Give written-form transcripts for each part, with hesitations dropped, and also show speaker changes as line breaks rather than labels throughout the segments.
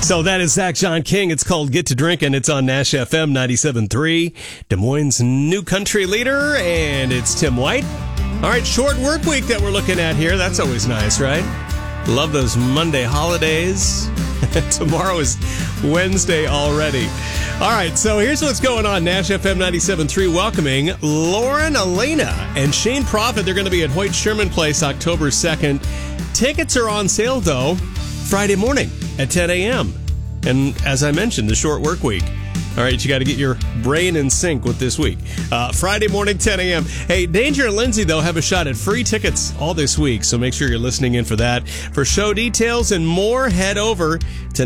So that is Zach John King. It's called Get to Drinkin'. It's on Nash FM 97.3, Des Moines' new country leader, and it's Tim White. All right, short work week that we're looking at here. That's always nice, right? Love those Monday holidays. Tomorrow is Wednesday already. All right, so here's what's going on. Nash FM 97.3 welcoming Lauren Elena and Shane Prophet. They're going to be at Hoyt Sherman Place October 2nd. Tickets are on sale, though, Friday morning at 10 a.m. And as I mentioned, the short work week. All right, you got to get your brain in sync with this week. Friday morning, 10 a.m. Hey, Danger and Lindsay, though, have a shot at free tickets all this week, so make sure you're listening in for that. For show details and more, head over to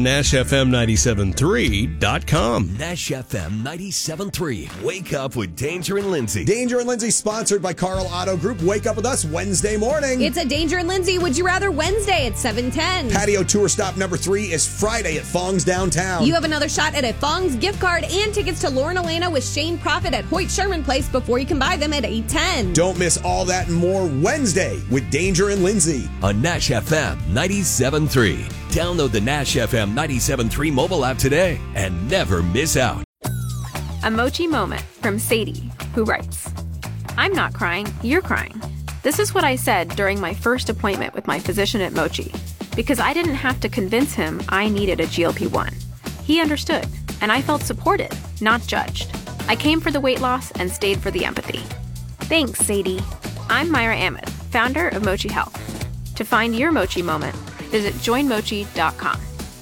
NashFM973.com.
Nash FM 97.3. Wake up with Danger and Lindsay.
Danger and Lindsay, sponsored by Carl Auto Group. Wake up with us Wednesday morning.
It's a Danger and Lindsay Would You Rather Wednesday at 7:10.
Patio tour stop number 3 is Friday at Fong's downtown.
You have another shot at a Fong's gift card and tickets to Lauren Elena with Shane Prophet at Hoyt Sherman Place before you can buy them at 8:10.
Don't miss all that and more Wednesday with Danger and Lindsay
on Nash FM 97.3. Download the Nash FM 97.3 mobile app today and never miss out.
A Mochi moment from Sadie, who writes, I'm not crying, you're crying. This is what I said during my first appointment with my physician at Mochi, because I didn't have to convince him I needed a GLP-1. He understood, and I felt supported, not judged. I came for the weight loss and stayed for the empathy. Thanks, Sadie. I'm Myra Ahmed, founder of Mochi Health. To find your Mochi moment, visit joinmochi.com.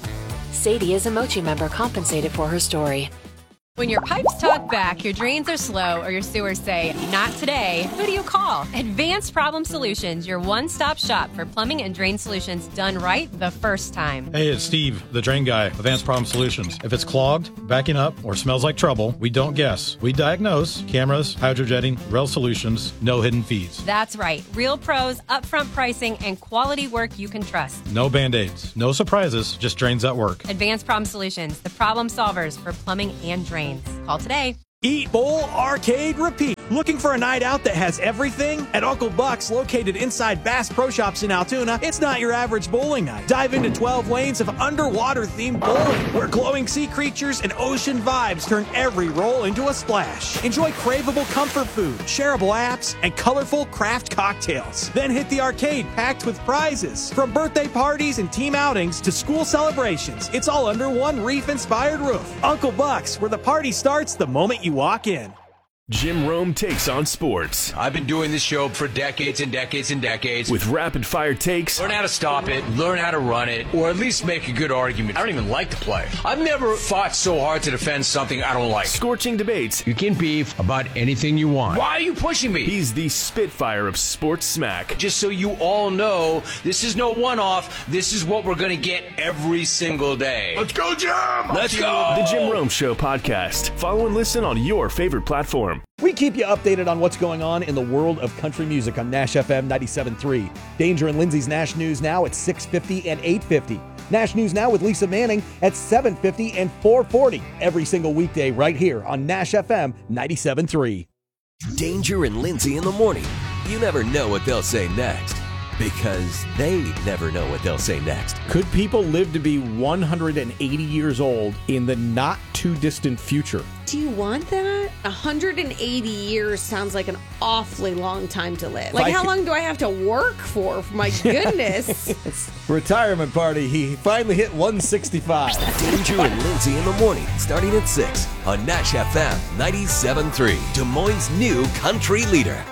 Sadie is a Mochi member compensated for her story.
When your pipes talk back, your drains are slow, or your sewers say, not today, who do you call? Advanced Problem Solutions, your one-stop shop for plumbing and drain solutions done right the first time.
Hey, it's Steve, the drain guy, Advanced Problem Solutions. If it's clogged, backing up, or smells like trouble, we don't guess. We diagnose. Cameras, hydrojetting, rail solutions, no hidden fees.
That's right. Real pros, upfront pricing, and quality work you can trust.
No Band-Aids, no surprises, just drains that work.
Advanced Problem Solutions, the problem solvers for plumbing and drains. Call today.
Eat, bowl, arcade, repeat. Looking for a night out that has everything? At Uncle Buck's, located inside Bass Pro Shops in Altoona, it's not your average bowling night. Dive into 12 lanes of underwater-themed bowling, where glowing sea creatures and ocean vibes turn every roll into a splash. Enjoy craveable comfort food, shareable apps, and colorful craft cocktails. Then hit the arcade packed with prizes. From birthday parties and team outings to school celebrations, it's all under one reef-inspired roof. Uncle Buck's, where the party starts the moment you walk in.
Jim Rome takes on sports.
I've been doing this show for decades and decades and decades.
With rapid-fire takes.
Learn how to stop it, learn how to run it, or at least make a good argument. I don't even like to play. I've never fought so hard to defend something I don't like.
Scorching debates.
You can beef about anything you want. Why are you pushing me?
He's the Spitfire of sports smack.
Just so you all know, this is no one-off. This is what we're going to get every single day. Let's go, Jim! Let's go!
The Jim Rome Show podcast. Follow and listen on your favorite platform.
We keep you updated on what's going on in the world of country music on Nash FM 97.3. Danger and Lindsay's Nash News Now at 6:50 and 8:50. Nash News Now with Lisa Manning at 7:50 and 4:40. Every single weekday right here on Nash FM 97.3.
Danger and Lindsay in the morning. You never know what they'll say next, because they never know what they'll say next.
Could people live to be 180 years old in the not too distant future?
Do you want that? 180 years sounds like an awfully long time to live. Like, how long do I have to work for? My goodness.
Retirement party. He finally hit 165.
Danger and Lindsay in the morning, starting at 6 on Nash FM 97.3, Des Moines' new country leader.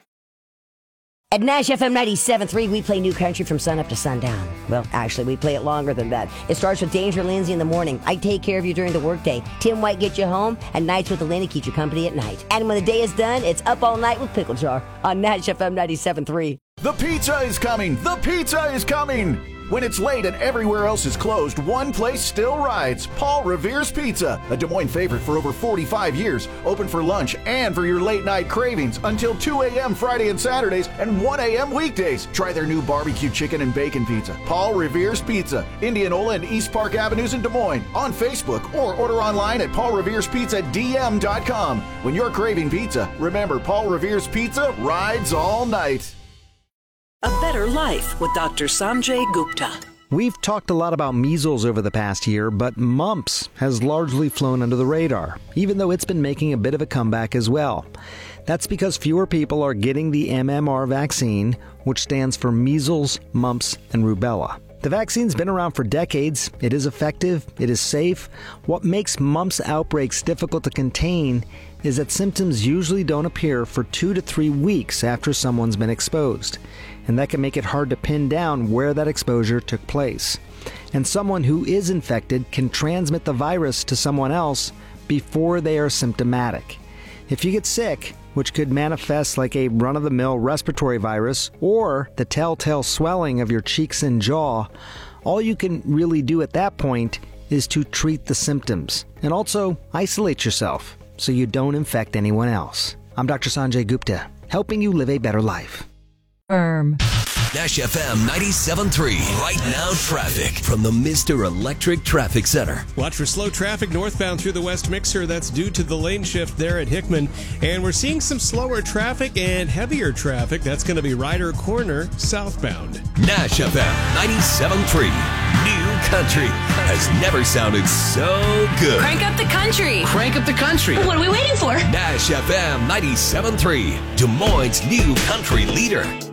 At Nash FM 97.3, we play new country from sun up to sundown. Well, actually, we play it longer than that. It starts with Danger and Lindsay in the morning. I take care of you during the workday. Tim White gets you home, and Nights with Elena keeps you company at night. And when the day is done, it's Up All Night with Pickle Jar on Nash FM 97.3.
The pizza is coming! The pizza is coming! When it's late and everywhere else is closed, one place still rides. Paul Revere's Pizza, a Des Moines favorite for over 45 years. Open for lunch and for your late night cravings until 2 a.m. Friday and Saturdays and 1 a.m. weekdays. Try their new barbecue chicken and bacon pizza. Paul Revere's Pizza, Indianola and East Park Avenues in Des Moines. On Facebook or order online at paulreverespizzadm.com. When you're craving pizza, remember Paul Revere's Pizza rides all night.
A Better Life with Dr. Sanjay Gupta. We've talked a lot about measles over the past year, but mumps has largely flown under the radar, even though it's been making a bit of a comeback as well. That's because fewer people are getting the MMR vaccine, which stands for measles, mumps, and rubella. The vaccine's been around for decades. It is effective. It is safe. What makes mumps outbreaks difficult to contain is that symptoms usually don't appear for 2 to 3 weeks after someone's been exposed. And that can make it hard to pin down where that exposure took place. And someone who is infected can transmit the virus to someone else before they are symptomatic. If you get sick, which could manifest like a run-of-the-mill respiratory virus or the telltale swelling of your cheeks and jaw, all you can really do at that point is to treat the symptoms and also isolate yourself so you don't infect anyone else. I'm Dr. Sanjay Gupta, helping you live a better life.
Nash FM 97.3. Right now traffic from the Mr. Electric Traffic Center.
Watch for slow traffic northbound through the West Mixer. That's due to the lane shift there at Hickman. And we're seeing some slower traffic and heavier traffic. That's going to be Ryder Corner southbound.
Nash FM 97.3. New country has never sounded so good.
Crank up the country.
Crank up the country.
What are we waiting for?
Nash FM 97.3. Des Moines' new country leader.